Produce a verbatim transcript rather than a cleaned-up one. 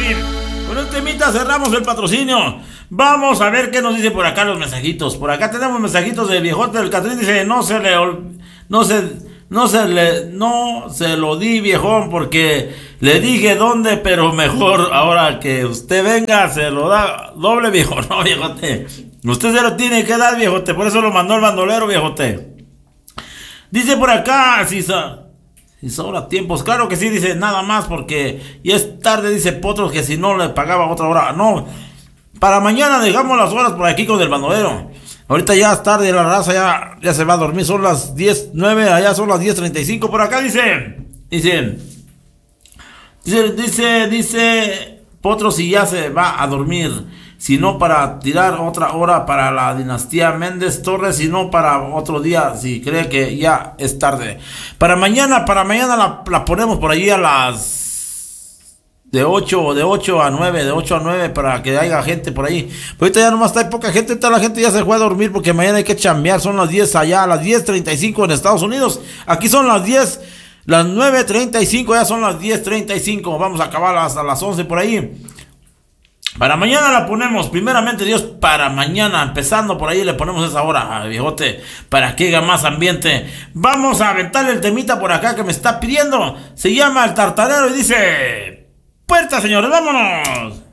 sí. Con un temita cerramos el patrocinio. Vamos a ver qué nos dice por acá los mensajitos. Por acá tenemos mensajitos del viejote del Catrín. Dice, no se le... No se... No se le... No se lo di, viejón, porque le dije dónde, pero mejor ahora que usted venga, se lo da doble, viejo. No, viejote. Usted se lo tiene que dar, viejote. Por eso lo mandó el bandolero, viejote. Dice por acá, si... Y sobra tiempos, claro que sí, dice, nada más porque ya es tarde, dice Potros, que si no le pagaba otra hora. No, para mañana dejamos las horas por aquí con el bandolero. Ahorita ya es tarde, la raza ya, ya se va a dormir, son las diez nueve, allá son las diez treinta y cinco. Por acá dice, dice, dice, dice, dice Potros, y ya se va a dormir. Sino para tirar otra hora para la dinastía Méndez Torres, sino para otro día, si cree que ya es tarde. Para mañana, para mañana la, la ponemos por allí a las de ocho, de ocho a nueve, de ocho a nueve, para que haya gente por ahí. Pero ahorita ya nomás está poca gente, toda la gente ya se fue a dormir porque mañana hay que chambear, son las diez allá, a las diez treinta y cinco en Estados Unidos. Aquí son las diez, las nueve treinta y cinco, ya son las diez treinta y cinco, vamos a acabar hasta las once por ahí. Para mañana la ponemos, primeramente Dios, para mañana, empezando por ahí le ponemos esa hora, viejote, para que haga más ambiente. Vamos a aventarle el temita por acá que me está pidiendo, se llama El Tartarero y dice, puerta señores, vámonos.